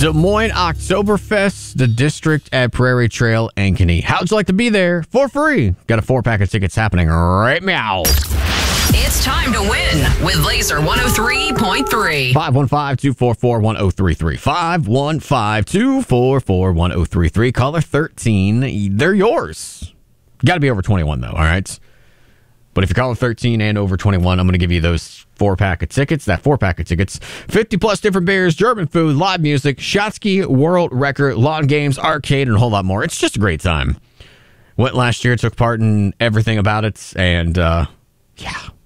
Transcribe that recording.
Des Moines Oktoberfest, the district at Prairie Trail, Ankeny. How'd you like to be there for free? Got a 4-pack of tickets happening right meow. It's time to win with Laser 103.3. 515-244-1033. 515-244-1033. Caller 13. They're yours. Got to be over 21, though, all right? But if you're calling 13 and over 21, I'm going to give you those 4-pack of tickets. That 4-pack of tickets. 50-plus different beers, German food, live music, Shotsky World Record, lawn games, arcade, and a whole lot more. It's just a great time. Went last year, took part in everything about it, and yeah,